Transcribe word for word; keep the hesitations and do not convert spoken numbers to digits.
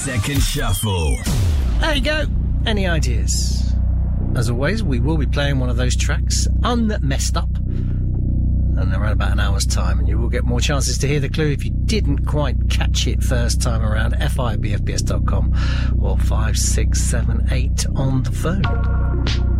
second shuffle. There you go. Any ideas? As always, we will be playing one of those tracks, unmessed up, and around about an hour's time, and you will get more chances to hear the clue if you didn't quite catch it first time around. F I B F B S dot com or five six seven eight on the phone.